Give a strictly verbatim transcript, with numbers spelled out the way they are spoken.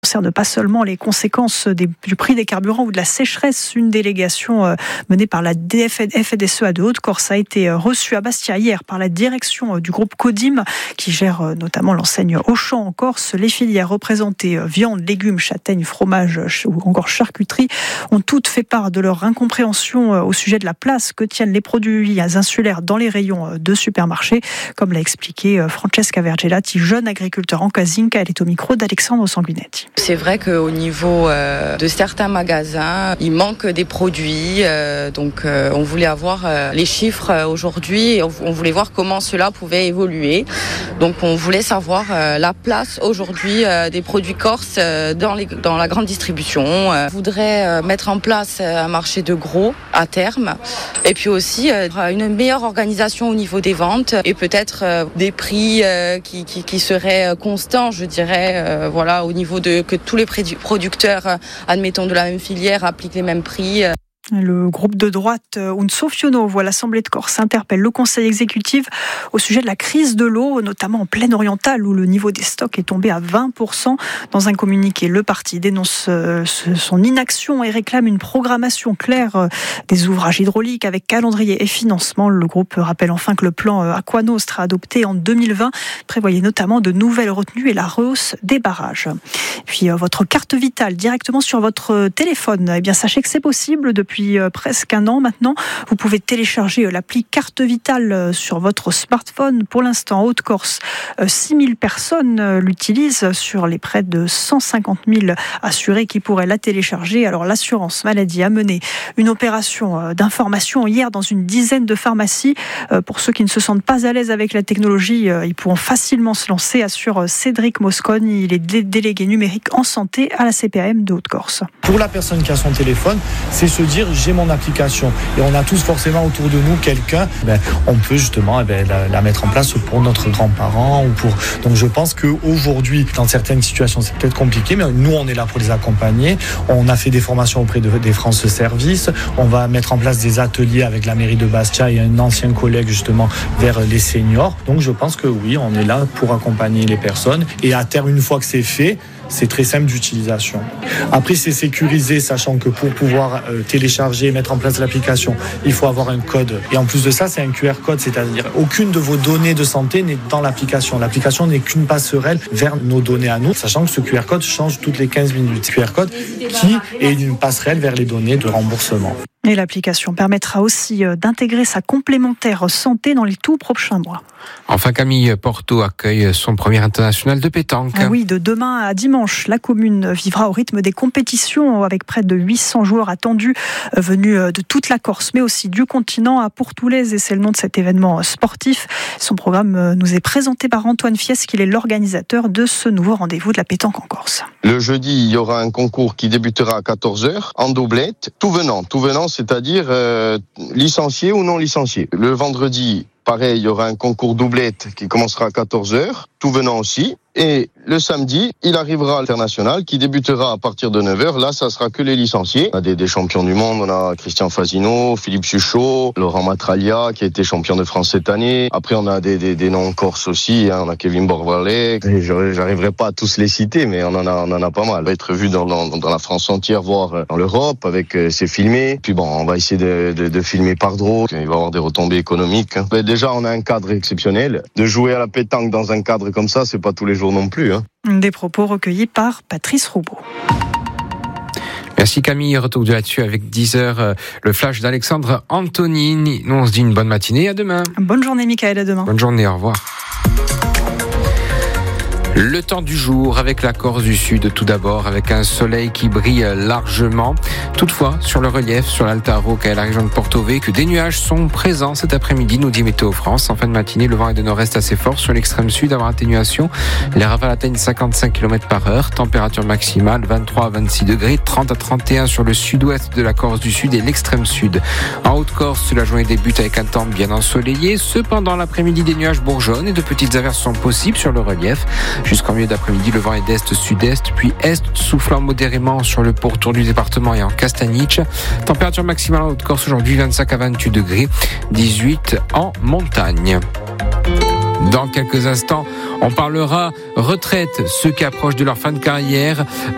concerne pas seulement les conséquences des, du prix des carburants ou de la sécheresse. Une délégation euh, menée par la D F D S E A de Haute-Corse a été reçue à Bastia hier par la direction du groupe Codim qui gère euh, notamment l'enseigne Auchan en Corse. Les filières représentées euh, viande, légumes, châtaignes, fromage ou encore charcuterie ont toutes fait part de leur incompréhension euh, au sujet de la place que tiennent les produits insulaires dans les rayons de supermarchés, comme l'a expliqué Francesca Vergelati, jeune agriculteur en Casinca. Elle est au micro d'Alexandre Sanguinetti. C'est vrai qu'au niveau euh, de certains magasins, il manque des produits, euh, donc euh, on voulait avoir euh, les chiffres euh, aujourd'hui, et on, on voulait voir comment cela pouvait évoluer. Donc on voulait savoir euh, la place aujourd'hui euh, des produits corses euh, dans, les, dans la grande distribution. Euh, on voudrait euh, mettre en place un marché de gros à terme, et puis aussi euh, une meilleure organisation au niveau des ventes et peut-être euh, des prix euh, qui, qui, qui seraient constants, je dirais, euh, voilà, au niveau de que tous les producteurs, euh, admettons de la même filière, appliquent les mêmes prix. Euh. Le groupe de droite Unsofiono voit l'Assemblée de Corse interpelle le Conseil exécutif au sujet de la crise de l'eau, notamment en plaine orientale où le niveau des stocks est tombé à vingt pour cent. Dans un communiqué, le parti dénonce son inaction et réclame une programmation claire des ouvrages hydrauliques avec calendrier et financement. Le groupe rappelle enfin que le plan Aquanostre adopté en deux mille vingt prévoyait notamment de nouvelles retenues et la rehausse des barrages. Et puis votre carte vitale directement sur votre téléphone, eh bien sachez que c'est possible depuis presque un an maintenant. Vous pouvez télécharger l'appli Carte Vitale sur votre smartphone. Pour l'instant, Haute-Corse, six mille personnes l'utilisent sur les près de cent cinquante mille assurés qui pourraient la télécharger. Alors l'assurance maladie a mené une opération d'information hier dans une dizaine de pharmacies. Pour ceux qui ne se sentent pas à l'aise avec la technologie, ils pourront facilement se lancer, assure Cédric Moscone. Il est délégué numérique en santé à la C P A M de Haute-Corse. Pour la personne qui a son téléphone, c'est se dire j'ai mon application et on a tous forcément autour de nous quelqu'un, ben, on peut justement eh ben, la, la mettre en place pour notre grand-parent ou pour. Donc je pense qu'aujourd'hui, dans certaines situations, c'est peut-être compliqué, mais nous on est là pour les accompagner. On a fait des formations auprès de, des France Service. On va mettre en place des ateliers avec la mairie de Bastia et un ancien collègue justement vers les seniors. Donc je pense que oui, on est là pour accompagner les personnes et à terme, une fois que c'est fait, c'est très simple d'utilisation. Après, c'est sécurisé, sachant que pour pouvoir euh, télécharger et mettre en place l'application, il faut avoir un code. Et en plus de ça, c'est un Q R code, c'est-à-dire aucune de vos données de santé n'est dans l'application. L'application n'est qu'une passerelle vers nos données à nous, sachant que ce Q R code change toutes les quinze minutes. Q R code qui est une passerelle vers les données de remboursement. Et l'application permettra aussi d'intégrer sa complémentaire santé dans les tout prochains mois. Enfin, Camille, Porto accueille son premier international de pétanque. Ah oui, de demain à dimanche, la commune vivra au rythme des compétitions avec près de huit cents joueurs attendus venus de toute la Corse, mais aussi du continent à Pourtoulaise, et c'est le nom de cet événement sportif. Son programme nous est présenté par Antoine Fiesque, il est l'organisateur de ce nouveau rendez-vous de la pétanque en Corse. Le jeudi, il y aura un concours qui débutera à quatorze heures en doublette, tout venant, tout venant, c'est-à-dire euh, licencié ou non licencié. Le vendredi, pareil, il y aura un concours doublette qui commencera à quatorze heures, tout venant aussi. Et le samedi, il arrivera à l'international qui débutera à partir de neuf heures. Là, ça sera que les licenciés. On a des, des champions du monde. On a Christian Fasino, Philippe Suchot, Laurent Matralia qui a été champion de France cette année. Après, on a des, des, des noms corses aussi. Hein. On a Kevin Borvalet. J'arriverai pas à tous les citer, mais on en a, on en a pas mal. On va être vu dans, dans, dans la France entière, voire dans l'Europe avec euh, c'est filmé. Puis bon, on va essayer de, de, de filmer par drone. Il va y avoir des retombées économiques. Hein. Mais déjà, on a un cadre exceptionnel. De jouer à la pétanque dans un cadre comme ça, c'est pas tous les jours non plus. Hein. Des propos recueillis par Patrice Roubaud. Merci Camille, retour de là-dessus avec dix heures, le flash d'Alexandre Antonini. Nous on se dit une bonne matinée, à demain. Bonne journée Mickaël, à demain. Bonne journée, au revoir. Le temps du jour avec la Corse du Sud tout d'abord, avec un soleil qui brille largement. Toutefois, sur le relief, sur l'Alta Rocca et la région de Porto Vecchio, des nuages sont présents cet après-midi, nous dit Météo France. En fin de matinée, le vent est de nord-est assez fort sur l'extrême sud avant atténuation. Les rafales atteignent cinquante-cinq kilomètres par heure. Température maximale vingt-trois à vingt-six degrés, trente à trente et un sur le sud-ouest de la Corse du Sud et l'extrême sud. En Haute-Corse, la journée débute avec un temps bien ensoleillé. Cependant, l'après-midi, des nuages bourgeonnent et de petites averses sont possibles sur le relief. Jusqu'en milieu d'après-midi, le vent est d'est-sud-est, puis est, soufflant modérément sur le pourtour du département et en Castaniche. Température maximale en Haute-Corse aujourd'hui, vingt-cinq à vingt-huit degrés, dix-huit en montagne. Dans quelques instants, on parlera retraite, ceux qui approchent de leur fin de carrière.